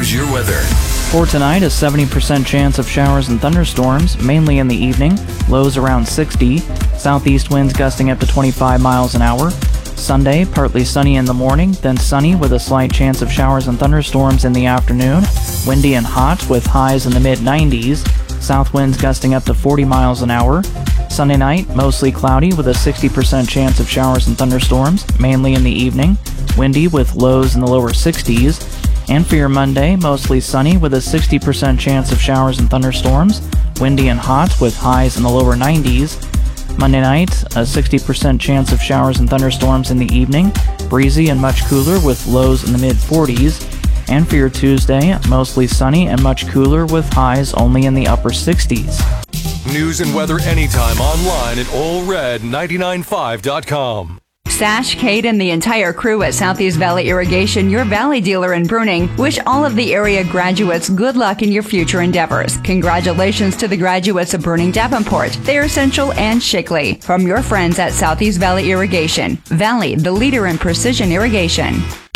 Here's your weather. For tonight, a 70% chance of showers and thunderstorms, mainly in the evening, lows around 60, southeast winds gusting up to 25 miles an hour. Sunday, partly sunny in the morning, then sunny with a slight chance of showers and thunderstorms in the afternoon, windy and hot with highs in the mid-90s, south winds gusting up to 40 miles an hour. Sunday night, mostly cloudy with a 60% chance of showers and thunderstorms, mainly in the evening, windy with lows in the lower 60s. And for your Monday, mostly sunny with a 60% chance of showers and thunderstorms, windy and hot with highs in the lower 90s. Monday night, a 60% chance of showers and thunderstorms in the evening, breezy and much cooler with lows in the mid-40s. And for your Tuesday, mostly sunny and much cooler with highs only in the upper 60s. News and weather anytime online at allred995.com. Sash, Kate, and the entire crew at Southeast Valley Irrigation, your Valley dealer in Bruning, wish all of the area graduates good luck in your future endeavors. Congratulations to the graduates of Bruning Davenport, Thayer Central, and Shickley. From your friends at Southeast Valley Irrigation. Valley, the leader in precision irrigation.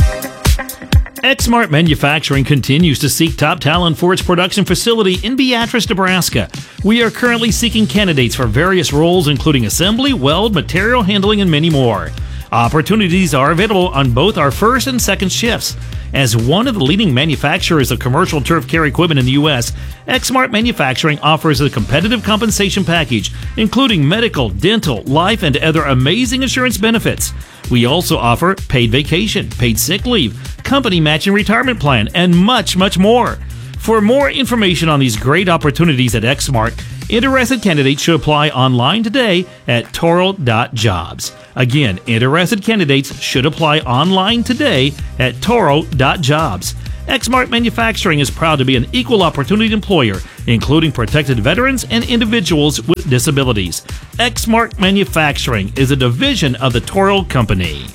Exmart Manufacturing continues to seek top talent for its production facility in Beatrice, Nebraska. We are currently seeking candidates for various roles, including assembly, weld, material handling, and many more. Opportunities are available on both our first and second shifts. As one of the leading manufacturers of commercial turf care equipment in the U.S., Exmart Manufacturing offers a competitive compensation package, including medical, dental, life, and other amazing insurance benefits. We also offer paid vacation, paid sick leave, company matching retirement plan, and much, much more. For more information on these great opportunities at Exmart, interested candidates should apply online today at toro.jobs. Again, interested candidates should apply online today at toro.jobs. Exmart Manufacturing is proud to be an equal opportunity employer, including protected veterans and individuals with disabilities. Exmart Manufacturing is a division of the Toro Company.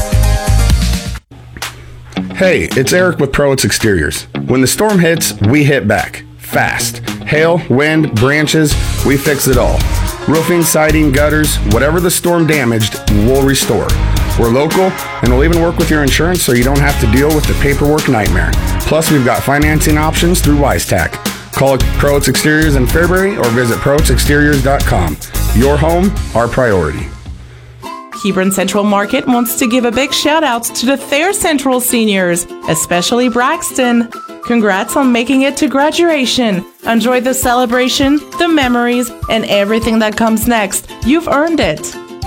Hey, it's Eric with Prowitz Exteriors. When the storm hits, we hit back. Fast. Hail, wind, branches, we fix it all. Roofing, siding, gutters, whatever the storm damaged, we'll restore. We're local, and we'll even work with your insurance so you don't have to deal with the paperwork nightmare. Plus, we've got financing options through WiseTac. Call Prowitz Exteriors in Fairbury or visit ProwitzExteriors.com. Your home, our priority. Hebron Central Market wants to give a big shout out to the Thayer Central seniors, especially Braxton. Congrats on making it to graduation. Enjoy the celebration, the memories, and everything that comes next. You've earned it.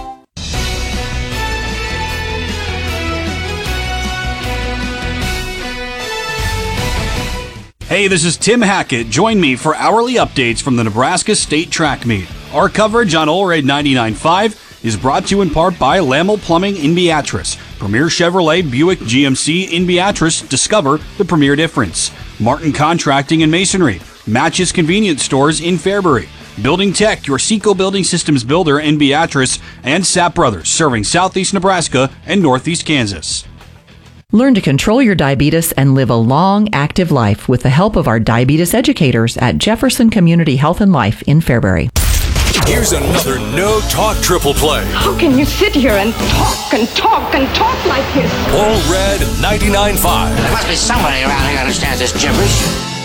Hey, this is Tim Hackett. Join me for hourly updates from the Nebraska State Track Meet. Our coverage on Allred 99.5 is brought to you in part by Lamel Plumbing in Beatrice, Premier Chevrolet Buick GMC in Beatrice. Discover the premier difference. Martin Contracting and Masonry, Matches Convenience Stores in Fairbury, Building Tech, your Seco Building Systems builder in Beatrice, and Sapp Brothers, serving southeast Nebraska and northeast Kansas. Learn to control your diabetes and live a long, active life with the help of our diabetes educators at Jefferson Community Health and Life in Fairbury. Here's another No Talk Triple Play. How can you sit here and talk and talk and talk like this? Allred 99.5. There must be somebody around here who understands this gibberish.